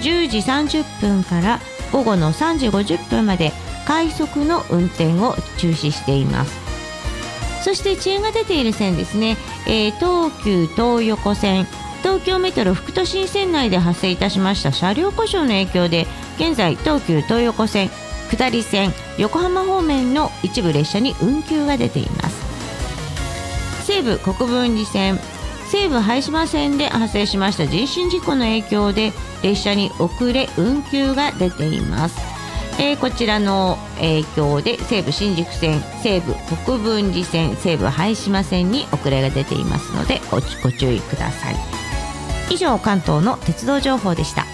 10時30分から午後の3時50分まで快速の運転を中止しています。そして遅延が出ている線ですね、東急東横線、東京メトロ副都心線内で発生いたしました車両故障の影響で、現在東急東横線下り線横浜方面の一部列車に運休が出ています。西武国分寺線、西武拝島線で発生しました人身事故の影響で列車に遅れ運休が出ています。こちらの影響で西武新宿線、西武国分寺線、西武拝島線に遅れが出ていますのでご注意ください。以上、関東の鉄道情報でした。